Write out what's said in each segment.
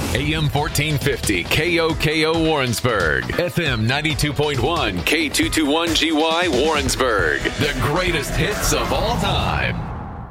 AM 1450 KOKO Warrensburg, FM 92.1 K221GY Warrensburg. The greatest hits of all time.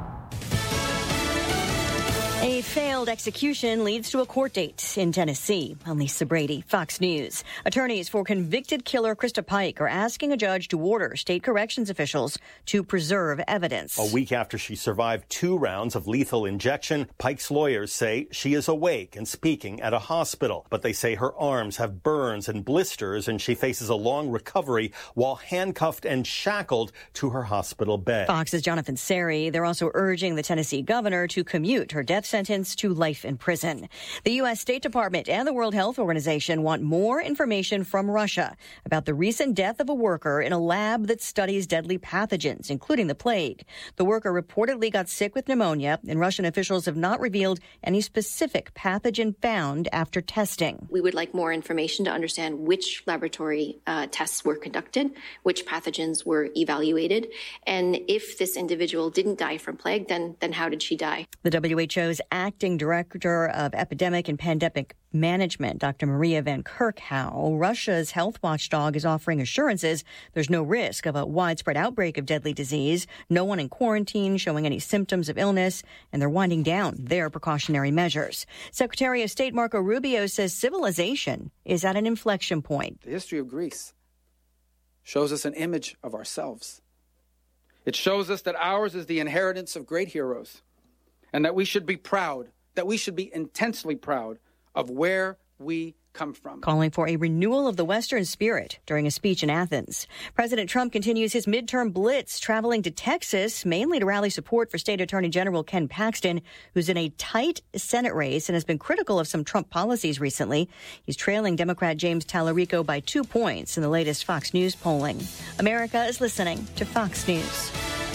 A failed execution leads to a court date in Tennessee. I'm Lisa Brady, Fox News. Attorneys for convicted killer Krista Pike are asking a judge to order state corrections officials to preserve evidence. A week after she survived 2 rounds of lethal injection, Pike's lawyers say she is awake and speaking at a hospital. But they say her arms have burns and blisters and she faces a long recovery while handcuffed and shackled to her hospital bed. Fox's Jonathan Seri. They're also urging the Tennessee governor to commute her death sentence to life in prison. The U.S. State Department and the World Health Organization want more information from Russia about the recent death of a worker in a lab that studies deadly pathogens, including the plague. The worker reportedly got sick with pneumonia, and Russian officials have not revealed any specific pathogen found after testing. We would like more information to understand which laboratory tests were conducted, which pathogens were evaluated, and if this individual didn't die from plague, then how did she die? The WHO's acting director of epidemic and pandemic management, Dr. Maria Van Kerkhove, Russia's health watchdog, is offering assurances there's no risk of a widespread outbreak of deadly disease, no one in quarantine showing any symptoms of illness, and they're winding down their precautionary measures. Secretary of State Marco Rubio says civilization is at an inflection point. The history of Greece shows us an image of ourselves. It shows us that ours is the inheritance of great heroes, and that we should be proud, that we should be intensely proud of where we come from. Calling for a renewal of the Western spirit during a speech in Athens. President Trump continues his midterm blitz, traveling to Texas, mainly to rally support for State Attorney General Ken Paxton, who's in a tight Senate race and has been critical of some Trump policies recently. He's trailing Democrat James Tallarico by 2 points in the latest Fox News polling. America is listening to Fox News.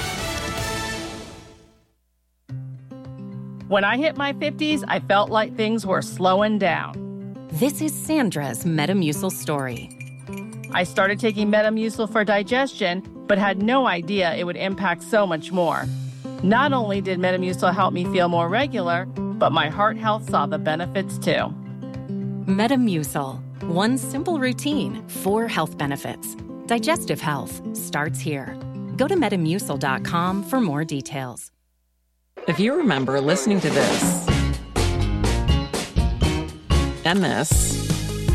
When I hit my 50s, I felt like things were slowing down. This is Sandra's Metamucil story. I started taking Metamucil for digestion, but had no idea it would impact so much more. Not only did Metamucil help me feel more regular, but my heart health saw the benefits too. Metamucil. One simple routine, 4 health benefits. Digestive health starts here. Go to Metamucil.com for more details. If you remember listening to this, and this,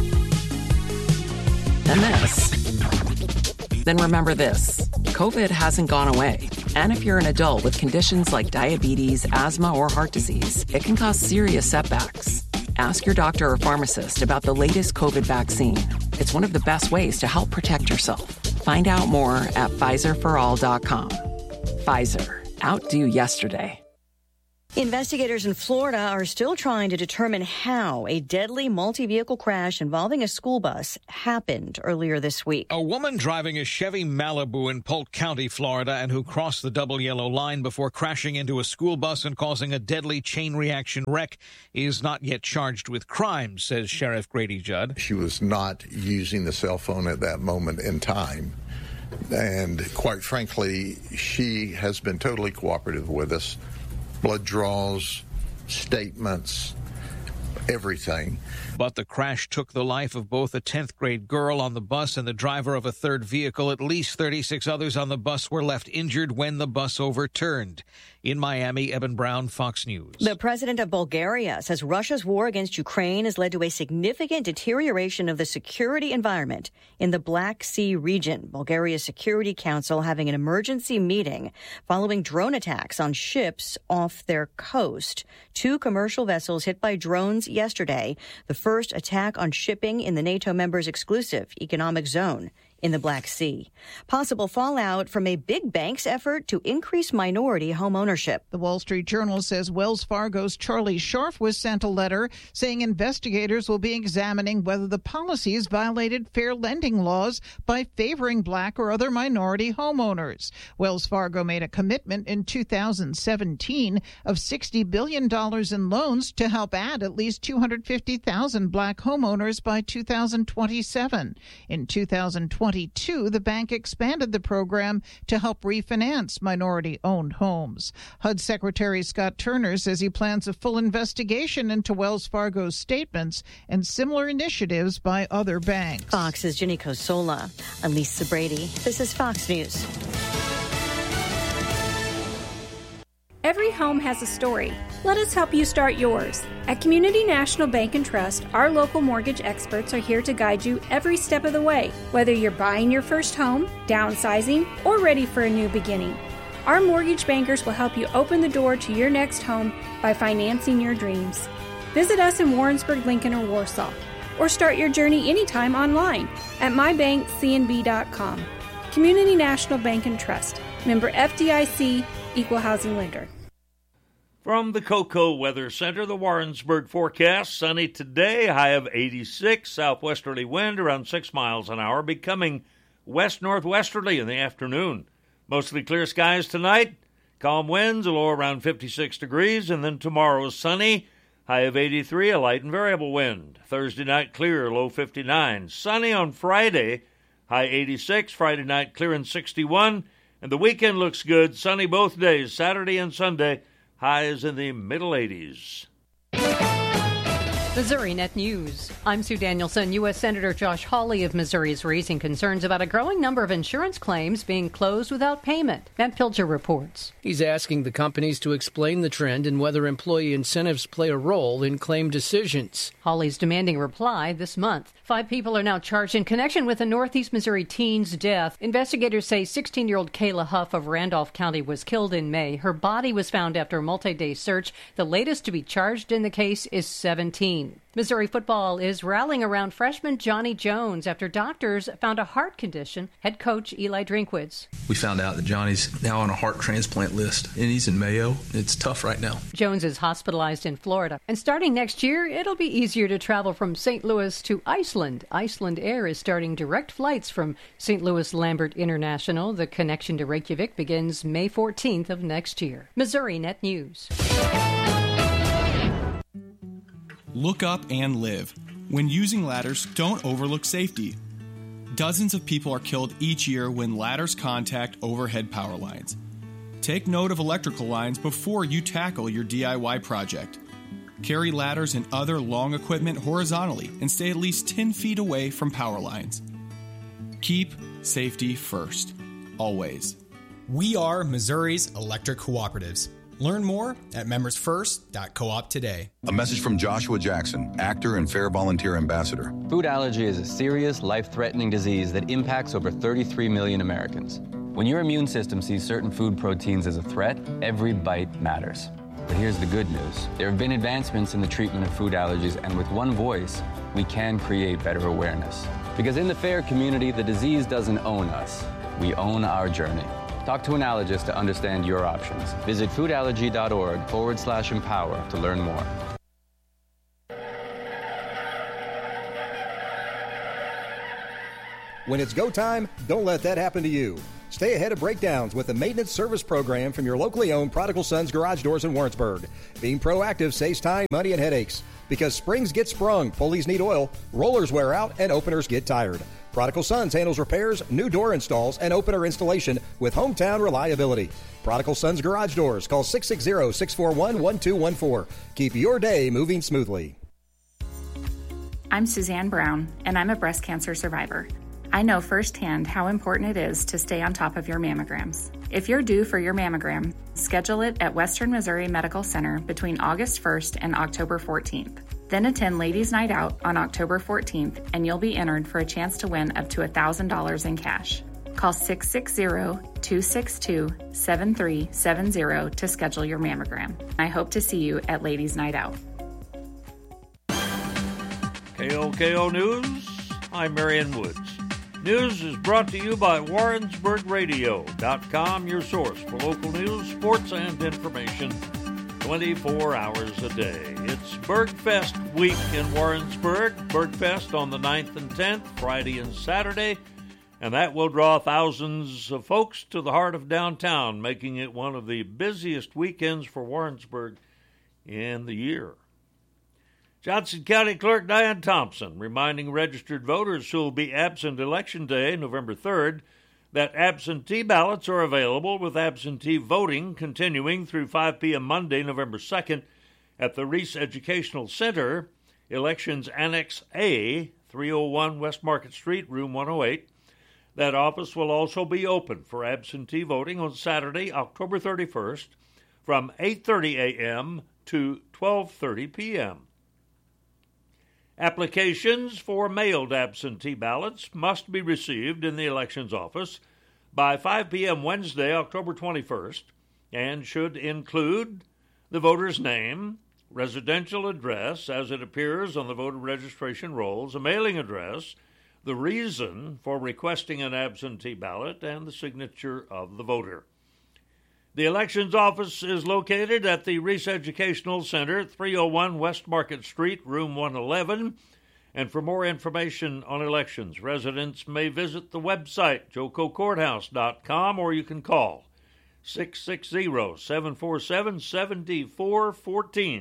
and this, then remember this. COVID hasn't gone away. And if you're an adult with conditions like diabetes, asthma, or heart disease, it can cause serious setbacks. Ask your doctor or pharmacist about the latest COVID vaccine. It's one of the best ways to help protect yourself. Find out more at PfizerForAll.com. Pfizer. Outdo yesterday. Investigators in Florida are still trying to determine how a deadly multi-vehicle crash involving a school bus happened earlier this week. A woman driving a Chevy Malibu in Polk County, Florida, and who crossed the double yellow line before crashing into a school bus and causing a deadly chain reaction wreck is not yet charged with crimes, says Sheriff Grady Judd. She was not using the cell phone at that moment in time. And quite frankly, she has been totally cooperative with us. Blood draws, statements, everything. But the crash took the life of both a 10th grade girl on the bus and the driver of a third vehicle. At least 36 others on the bus were left injured when the bus overturned. In Miami, Eben Brown, Fox News. The president of Bulgaria says Russia's war against Ukraine has led to a significant deterioration of the security environment in the Black Sea region. Bulgaria's Security Council having an emergency meeting following drone attacks on ships off their coast. 2 commercial vessels hit by drones yesterday. The first attack on shipping in the NATO members' exclusive economic zone in the Black Sea. Possible fallout from a big bank's effort to increase minority home ownership. The Wall Street Journal says Wells Fargo's Charlie Scharf was sent a letter saying investigators will be examining whether the policies violated fair lending laws by favoring black or other minority homeowners. Wells Fargo made a commitment in 2017 of $60 billion in loans to help add at least 250,000 black homeowners by 2027. In 2020, 2022, the bank expanded the program to help refinance minority-owned homes. HUD Secretary Scott Turner says he plans a full investigation into Wells Fargo's statements and similar initiatives by other banks. Fox's Ginny Cosola. I'm Lisa Brady. This is Fox News. Every home has a story. Let us help you start yours. At Community National Bank and Trust, our local mortgage experts are here to guide you every step of the way, whether you're buying your first home, downsizing, or ready for a new beginning. Our mortgage bankers will help you open the door to your next home by financing your dreams. Visit us in Warrensburg, Lincoln, or Warsaw, or start your journey anytime online at mybankcnb.com. Community National Bank and Trust, member FDIC, equal housing lender. From the Cocoa Weather Center, the Warrensburg forecast, sunny today, high of 86, southwesterly wind around 6 miles an hour, becoming west-northwesterly in the afternoon. Mostly clear skies tonight, calm winds, a low around 56 degrees, and then tomorrow sunny, high of 83, a light and variable wind. Thursday night clear, low 59. Sunny on Friday, high 86, Friday night clear and 61, and the weekend looks good, sunny both days, Saturday and Sunday, highs in the middle 80s. Missouri Net News. I'm Sue Danielson. U.S. Senator Josh Hawley of Missouri is raising concerns about a growing number of insurance claims being closed without payment. Matt Pilcher reports. He's asking the companies to explain the trend and whether employee incentives play a role in claim decisions. Hawley's demanding a reply this month. 5 people are now charged in connection with a Northeast Missouri teen's death. Investigators say 16-year-old Kayla Huff of Randolph County was killed in May. Her body was found after a multi-day search. The latest to be charged in the case is 17. Missouri football is rallying around freshman Johnny Jones after doctors found a heart condition. Head coach Eli Drinkwitz. We found out that Johnny's now on a heart transplant list, and he's in Mayo. It's tough right now. Jones is hospitalized in Florida. And starting next year, it'll be easier to travel from St. Louis to Iceland. Iceland Air is starting direct flights from St. Louis Lambert International. The connection to Reykjavik begins May 14th of next year. Missouri Net News. Look up and live. When using ladders, don't overlook safety. Dozens of people are killed each year when ladders contact overhead power lines. Take note of electrical lines before you tackle your DIY project. Carry ladders and other long equipment horizontally and stay at least 10 feet away from power lines. Keep safety first, always. We are Missouri's electric cooperatives. Learn more at membersfirst.coop today. A message from Joshua Jackson, actor and Fair Volunteer Ambassador. Food allergy is a serious, life-threatening disease that impacts over 33 million Americans. When your immune system sees certain food proteins as a threat, every bite matters. But here's the good news. There have been advancements in the treatment of food allergies, and with one voice, we can create better awareness. Because in the FAIR community, the disease doesn't own us. We own our journey. Talk to an allergist to understand your options. Visit foodallergy.org/empower to learn more. When it's go time, don't let that happen to you. Stay ahead of breakdowns with the maintenance service program from your locally owned Prodigal Sons Garage Doors in Warrensburg. Being proactive saves time, money, and headaches. Because springs get sprung, pulleys need oil, rollers wear out, and openers get tired. Prodigal Sons handles repairs, new door installs, and opener installation with hometown reliability. Prodigal Sons Garage Doors. Call 660-641-1214. Keep your day moving smoothly. I'm Suzanne Brown, and I'm a breast cancer survivor. I know firsthand how important it is to stay on top of your mammograms. If you're due for your mammogram, schedule it at Western Missouri Medical Center between August 1st and October 14th. Then attend Ladies' Night Out on October 14th, and you'll be entered for a chance to win up to $1,000 in cash. Call 660-262-7370 to schedule your mammogram. I hope to see you at Ladies' Night Out. KOKO News, I'm Marion Woods. News is brought to you by WarrensburgRadio.com, your source for local news, sports, and information 24 hours a day. It's Bergfest week in Warrensburg. Bergfest on the 9th and 10th, Friday and Saturday, and that will draw thousands of folks to the heart of downtown, making it one of the busiest weekends for Warrensburg in the year. Johnson County Clerk Diane Thompson reminding registered voters who will be absent Election Day, November 3rd, that absentee ballots are available, with absentee voting continuing through 5 p.m. Monday, November 2nd, at the Reese Educational Center, Elections Annex A, 301 West Market Street, Room 108. That office will also be open for absentee voting on Saturday, October 31st, from 8:30 a.m. to 12:30 p.m. Applications for mailed absentee ballots must be received in the elections office by 5 p.m. Wednesday, October 21st, and should include the voter's name, residential address as it appears on the voter registration rolls, a mailing address, the reason for requesting an absentee ballot, and the signature of the voter. The elections office is located at the Reese Educational Center, 301 West Market Street, Room 111. And for more information on elections, residents may visit the website, jococourthouse.com, or you can call 660-747-7414.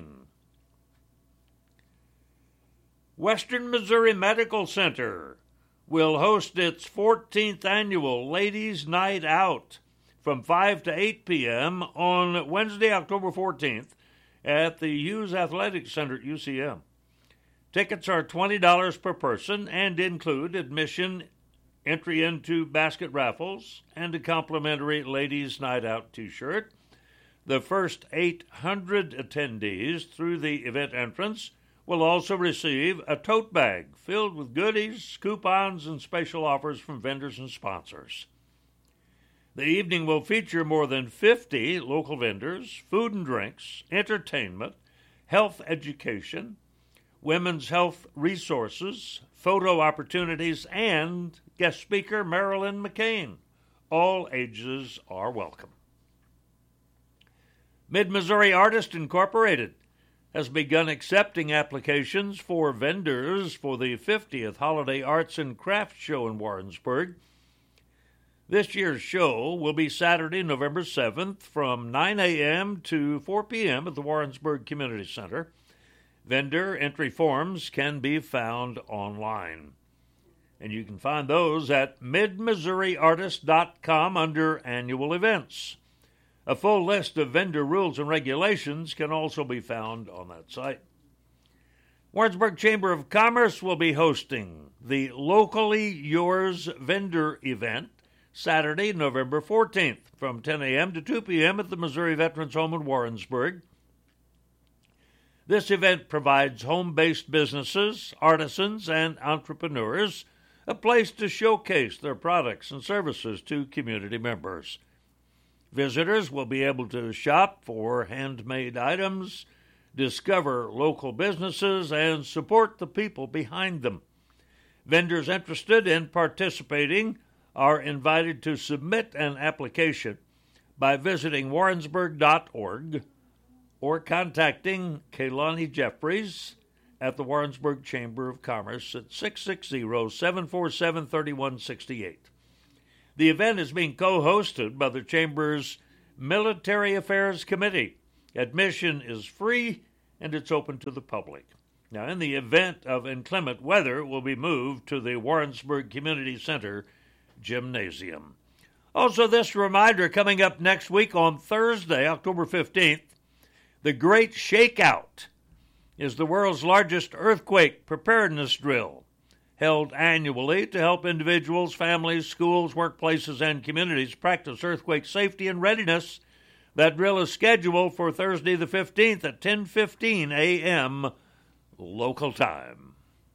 Western Missouri Medical Center will host its 14th annual Ladies' Night Out from 5 to 8 p.m. on Wednesday, October 14th at the Hughes Athletic Center at UCM. Tickets are $20 per person and include admission, entry into basket raffles, and a complimentary Ladies' Night Out t-shirt. The first 800 attendees through the event entrance will also receive a tote bag filled with goodies, coupons, and special offers from vendors and sponsors. The evening will feature more than 50 local vendors, food and drinks, entertainment, health education, women's health resources, photo opportunities, and guest speaker Marilyn McCain. All ages are welcome. Mid-Missouri Artists Incorporated has begun accepting applications for vendors for the 50th Holiday Arts and Crafts Show in Warrensburg. This year's show will be Saturday, November 7th from 9 a.m. to 4 p.m. at the Warrensburg Community Center. Vendor entry forms can be found online. And you can find those at midmissouriartist.com under Annual Events. A full list of vendor rules and regulations can also be found on that site. Warrensburg Chamber of Commerce will be hosting the Locally Yours vendor event Saturday, November 14th, from 10 a.m. to 2 p.m. at the Missouri Veterans Home in Warrensburg. This event provides home-based businesses, artisans, and entrepreneurs a place to showcase their products and services to community members. Visitors will be able to shop for handmade items, discover local businesses, and support the people behind them. Vendors interested in participating are invited to submit an application by visiting warrensburg.org or contacting Kaylani Jeffries at the Warrensburg Chamber of Commerce at 660-747-3168. The event is being co-hosted by the Chamber's Military Affairs Committee. Admission is free and it's open to the public. Now, in the event of inclement weather, it will be moved to the Warrensburg Community Center Gymnasium. Also, this reminder coming up next week on Thursday, October 15th, the Great Shakeout is the world's largest earthquake preparedness drill, held annually to help individuals, families, schools, workplaces, and communities practice earthquake safety and readiness. That drill is scheduled for Thursday the 15th at 10:15 a.m. local time.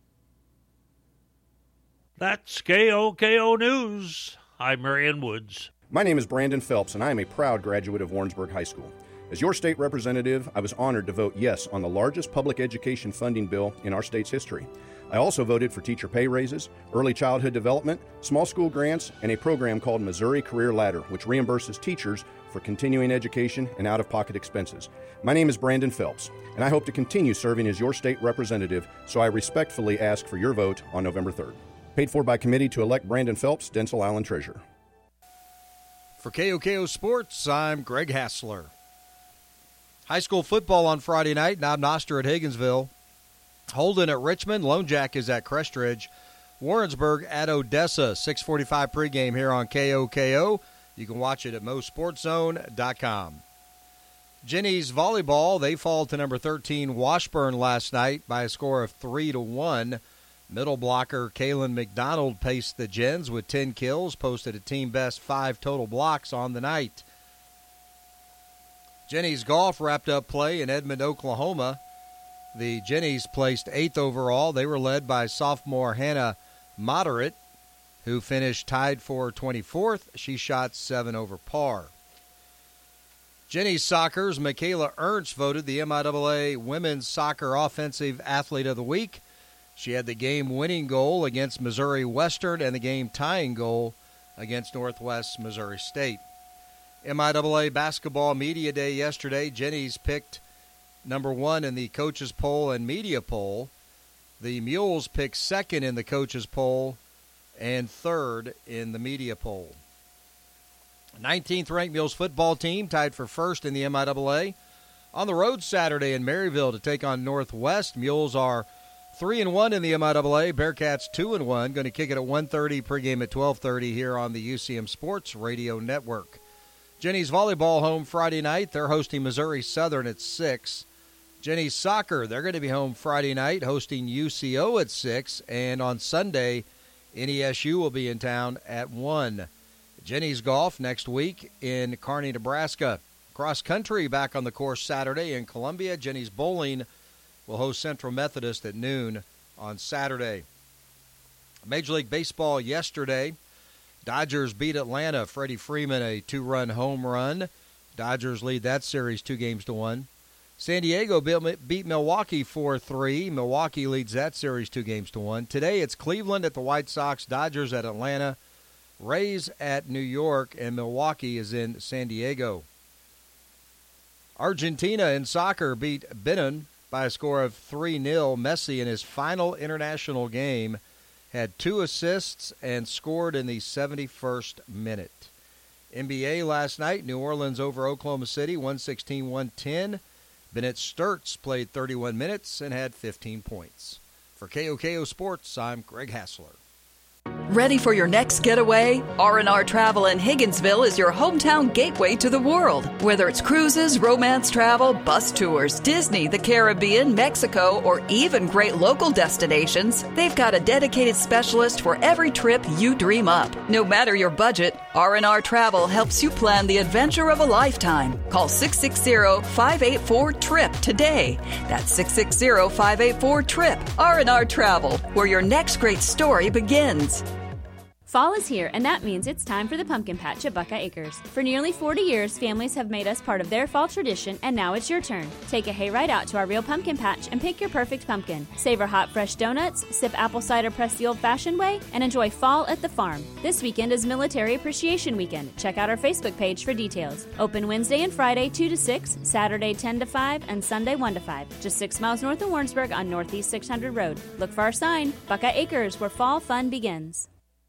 That's KOKO News. I'm Marion Woods. My name is Brandon Phelps, and I am a proud graduate of Warrensburg High School. As your state representative, I was honored to vote yes on the largest public education funding bill in our state's history. I also voted for teacher pay raises, early childhood development, small school grants, and a program called Missouri Career Ladder, which reimburses teachers for continuing education and out-of-pocket expenses. My name is Brandon Phelps, and I hope to continue serving as your state representative, so I respectfully ask for your vote on November 3rd. Paid for by committee to elect Brandon Phelps, Densel Allen Treasurer. For KOKO Sports, I'm Greg Hassler. High school football on Friday night, Knob Noster at Higginsville. Holden at Richmond. Lone Jack is at Crestridge. Warrensburg at Odessa. 6:45 pregame here on KOKO. You can watch it at mosportszone.com. Jennies volleyball, they fall to number 13 Washburn last night by a score of 3-1. Middle blocker Kaylin McDonald paced the Gens with 10 kills, posted a team best 5 total blocks on the night. Jennies golf wrapped up play in Edmond, Oklahoma. The Jennies placed 8th overall. They were led by sophomore Hannah Moderate, who finished tied for 24th. She shot 7 over par. Jennies soccer's Michaela Ernst voted the MIAA Women's Soccer Offensive Athlete of the Week. She had the game-winning goal against Missouri Western and the game-tying goal against Northwest Missouri State. MIAA Basketball Media Day yesterday. Jennies picked number 1 in the coaches poll and media poll. The Mules picked 2nd in the coaches poll and 3rd in the media poll. 19th ranked Mules football team tied for 1st in the MIAA. On the road Saturday in Maryville to take on Northwest. Mules are 3-1 in the MIAA. Bearcats 2-1. Going to kick it at 1:30, pregame at 12:30 here on the UCM Sports Radio Network. Jennies volleyball home Friday night. They're hosting Missouri Southern at 6. Jennies soccer, they're going to be home Friday night, hosting UCO at 6. And on Sunday, NESU will be in town at 1. Jennies golf next week in Kearney, Nebraska. Cross country back on the course Saturday in Columbia. Jennies bowling will host Central Methodist at noon on Saturday. Major League Baseball yesterday. Dodgers beat Atlanta. Freddie Freeman a 2-run home run. Dodgers lead that series 2-1. San Diego beat Milwaukee 4-3. Milwaukee leads that series 2-1. Today it's Cleveland at the White Sox, Dodgers at Atlanta, Rays at New York, and Milwaukee is in San Diego. Argentina in soccer beat Benin by a score of 3-0. Messi in his final international game had 2 assists and scored in the 71st minute. NBA last night, New Orleans over Oklahoma City, 116-110. Bennett Sturts played 31 minutes and had 15 points. For KOKO Sports, I'm Greg Hassler. Ready for your next getaway? R&R Travel in Higginsville is your hometown gateway to the world. Whether it's cruises, romance travel, bus tours, Disney, the Caribbean, Mexico, or even great local destinations, they've got a dedicated specialist for every trip you dream up. No matter your budget, R&R Travel helps you plan the adventure of a lifetime. Call 660-584-TRIP today. That's 660-584-TRIP. R&R Travel, where your next great story begins. Fall is here, and that means it's time for the pumpkin patch at Buckeye Acres. For nearly 40 years, families have made us part of their fall tradition, and now it's your turn. Take a hayride out to our real pumpkin patch and pick your perfect pumpkin. Savor hot, fresh donuts, sip apple cider pressed the old-fashioned way, and enjoy fall at the farm. This weekend is Military Appreciation Weekend. Check out our Facebook page for details. Open Wednesday and Friday 2 to 6, Saturday 10 to 5, and Sunday 1 to 5. Just 6 miles north of Warrensburg on Northeast 600 Road. Look for our sign, Buckeye Acres, where fall fun begins.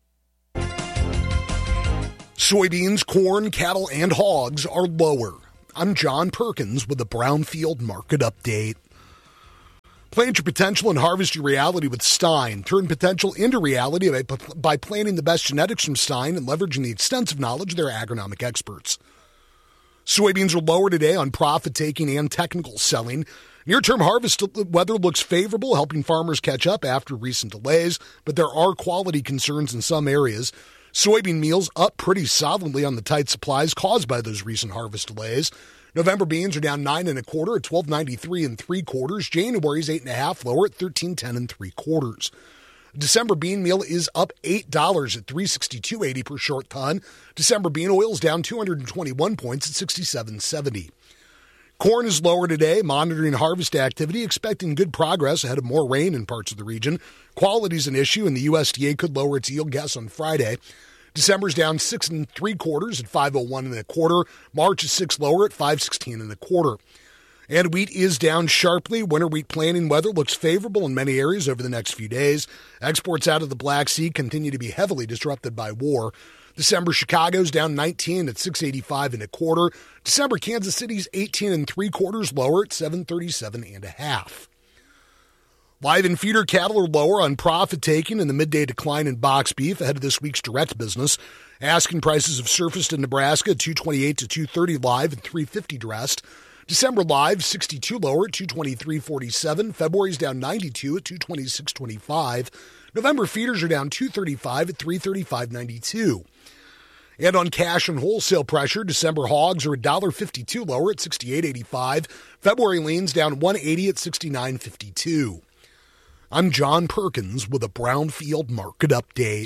Soybeans, corn, cattle, and hogs are lower. I'm John Perkins with the Brownfield Market Update. Plant your potential and harvest your reality with Stein. Turn potential into reality by planting the best genetics from Stein and leveraging the extensive knowledge of their agronomic experts. Soybeans are lower today on profit-taking and technical selling. Near-term harvest weather looks favorable, helping farmers catch up after recent delays, but there are quality concerns in some areas. Soybean meal's up pretty solidly on the tight supplies caused by those recent harvest delays. November beans are down 9 1/4 at $12.93 3/4. January's 8 1/2 lower at $13.10 3/4. December bean meal is up $8 at $362.80 per short ton. December bean oil's down 221 points at $67.70. Corn is lower today, monitoring harvest activity, expecting good progress ahead of more rain in parts of the region. Quality's an issue, and the USDA could lower its yield guess on Friday. December's down 6 3/4 at $501 1/4. March is 6 lower at $516 1/4. And wheat is down sharply. Winter wheat planting weather looks favorable in many areas over the next few days. Exports out of the Black Sea continue to be heavily disrupted by war. December Chicago's down 19 at $685 1/4. December Kansas City's 18 3/4 lower at $737 1/2. Live and feeder cattle are lower on profit taking and the midday decline in box beef ahead of this week's direct business. Asking prices have surfaced in Nebraska at $228 to $230 live and $350 dressed. December live 62 lower at $223.47. February's down 92 at $226.25. November feeders are down $235 at $335.92. And on cash and wholesale pressure, December hogs are $1.52 lower at $68.85. February leans down $1.80 at $69.52. I'm John Perkins with a Brownfield Market Update.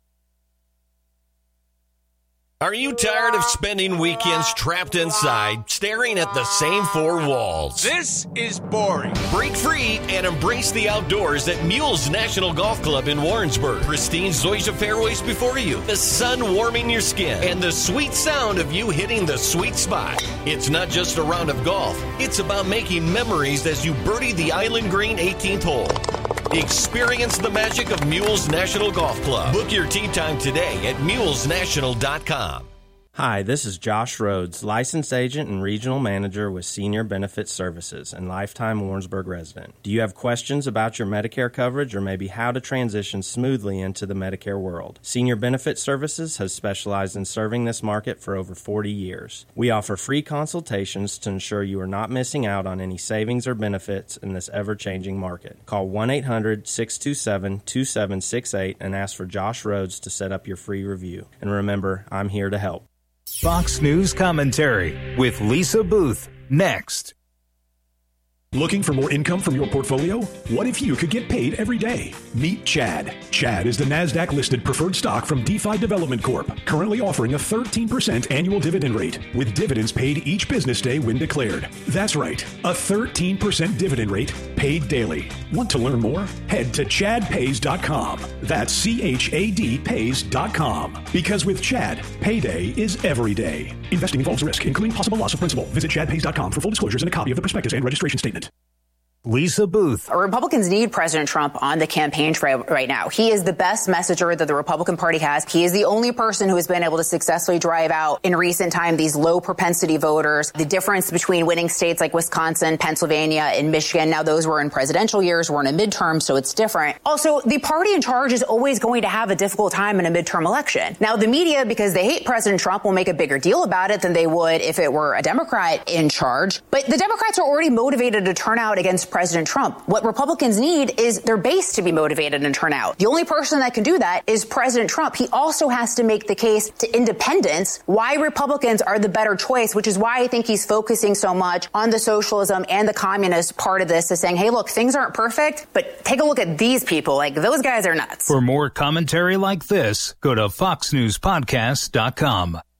Are you tired of spending weekends trapped inside, staring at the same four walls? This is boring. Break free and embrace the outdoors at Mules National Golf Club in Warrensburg. Pristine zoysia fairways before you, the sun warming your skin, and the sweet sound of you hitting the sweet spot. It's not just a round of golf. It's about making memories as you birdie the Island Green 18th hole. Experience the magic of Mules National Golf Club. Book your tee time today at mulesnational.com. Hi, this is Josh Rhodes, licensed agent and regional manager with Senior Benefit Services and lifetime Warrensburg resident. Do you have questions about your Medicare coverage or maybe how to transition smoothly into the Medicare world? Senior Benefit Services has specialized in serving this market for over 40 years. We offer free consultations to ensure you are not missing out on any savings or benefits in this ever-changing market. Call 1-800-627-2768 and ask for Josh Rhodes to set up your free review. And remember, I'm here to help. Fox News Commentary with Lisa Booth, next. Looking for more income from your portfolio? What if you could get paid every day? Meet Chad. Chad is the NASDAQ-listed preferred stock from DeFi Development Corp., currently offering a 13% annual dividend rate, with dividends paid each business day when declared. That's right, a 13% dividend rate paid daily. Want to learn more? Head to chadpays.com. That's CHAD pays.com. Because with Chad, payday is every day. Investing involves risk, including possible loss of principal. Visit chadpays.com for full disclosures and a copy of the prospectus and registration statement. Lisa Booth. Republicans need President Trump on the campaign trail right now. He is the best messenger that the Republican Party has. He is the only person who has been able to successfully drive out in recent time these low propensity voters. The difference between winning states like Wisconsin, Pennsylvania, and Michigan, now those were in presidential years, we're in a midterm, so it's different. Also, the party in charge is always going to have a difficult time in a midterm election. Now, the media, because they hate President Trump, will make a bigger deal about it than they would if it were a Democrat in charge. But the Democrats are already motivated to turn out against President Trump. What Republicans need is their base to be motivated and turn out. The only person that can do that is President Trump. He also has to make the case to independents why Republicans are the better choice, which is why I think he's focusing so much on the socialism and the communist part of this, is saying, hey, look, things aren't perfect, but take a look at these people. Like, those guys are nuts. For more commentary like this, go to foxnewspodcast.com.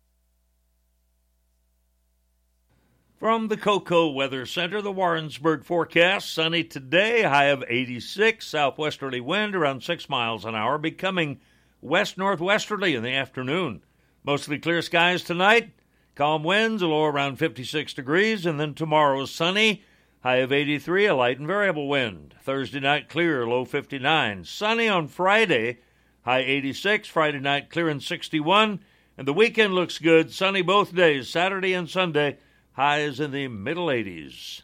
From the Cocoa Weather Center, the Warrensburg forecast, sunny today, high of 86, southwesterly wind around 6 miles an hour, becoming west-northwesterly in the afternoon. Mostly clear skies tonight, calm winds, a low around 56 degrees, and then tomorrow sunny, high of 83, a light and variable wind. Thursday night clear, low 59. Sunny on Friday, high 86, Friday night clear and 61, and the weekend looks good, sunny both days, Saturday and Sunday, highs in the middle 80s.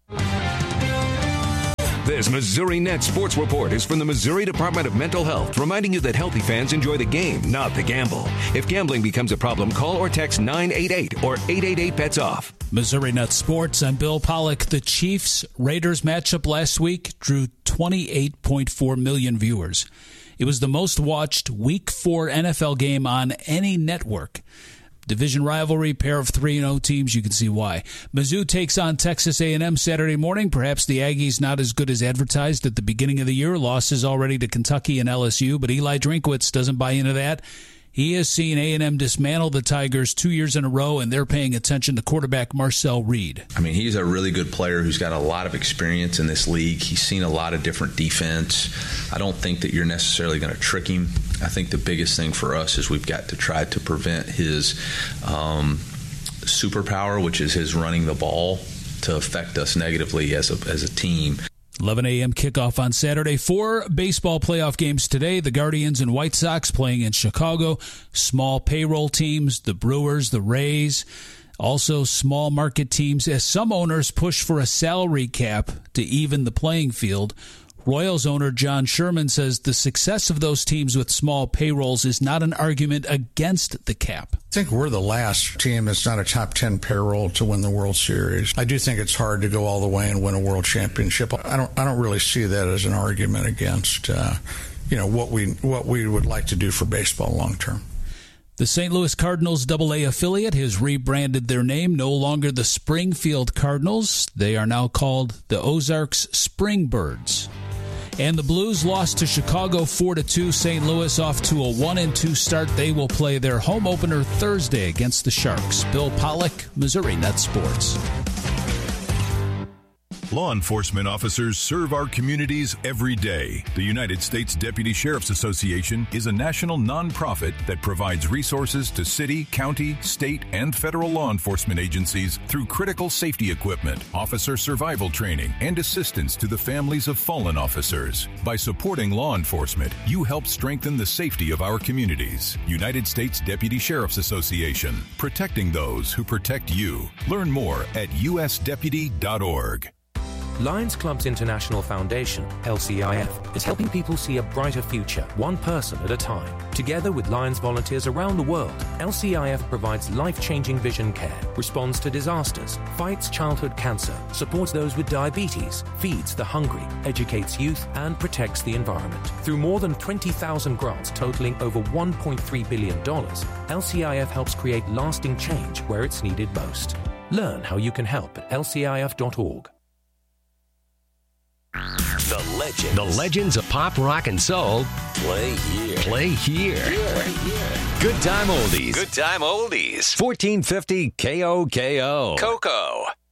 This Missouri Net Sports Report is from the Missouri Department of Mental Health, reminding you that healthy fans enjoy the game, not the gamble. If gambling becomes a problem, call or text 988 or 888-BETS-OFF. Missouri Net Sports, I'm Bill Pollock. The Chiefs-Raiders matchup last week drew 28.4 million viewers. It was the most watched Week 4 NFL game on any network. Division rivalry, pair of 3-0 teams, you can see why. Mizzou takes on Texas A&M Saturday morning. Perhaps the Aggies not as good as advertised at the beginning of the year. Losses already to Kentucky and LSU, but Eli Drinkwitz doesn't buy into that. He has seen A&M dismantle the Tigers 2 years in a row, and they're paying attention to quarterback Marcel Reed. I mean, he's a really good player who's got a lot of experience in this league. He's seen a lot of different defense. I don't think that you're necessarily going to trick him. I think the biggest thing for us is we've got to try to prevent his superpower, which is his running the ball, to affect us negatively as a team. 11 a.m. kickoff on Saturday. 4 baseball playoff games today. The Guardians and White Sox playing in Chicago. Small payroll teams, the Brewers, the Rays. Also small market teams as some owners push for a salary cap to even the playing field. Royals owner John Sherman says the success of those teams with small payrolls is not an argument against the cap. I think we're the last team that's not a top 10 payroll to win the World Series. I do think it's hard to go all the way and win a world championship. I don't really see that as an argument against what we would like to do for baseball long term. The St. Louis Cardinals AA affiliate has rebranded their name, no longer the Springfield Cardinals. They are now called the Ozarks Springbirds. And the Blues lost to Chicago 4-2. St. Louis off to a 1-2 start. They will play their home opener Thursday against the Sharks. Bill Pollock, Missouri Net Sports. Law enforcement officers serve our communities every day. The United States Deputy Sheriff's Association is a national nonprofit that provides resources to city, county, state, and federal law enforcement agencies through critical safety equipment, officer survival training, and assistance to the families of fallen officers. By supporting law enforcement, you help strengthen the safety of our communities. United States Deputy Sheriff's Association, protecting those who protect you. Learn more at usdeputy.org. Lions Clubs International Foundation, LCIF, is helping people see a brighter future, one person at a time. Together with Lions volunteers around the world, LCIF provides life-changing vision care, responds to disasters, fights childhood cancer, supports those with diabetes, feeds the hungry, educates youth, and protects the environment. Through more than 20,000 grants totaling over $1.3 billion, LCIF helps create lasting change where it's needed most. Learn how you can help at lcif.org. The legends of pop, rock, and soul play here. Good time oldies. 1450 KOKO. Coco.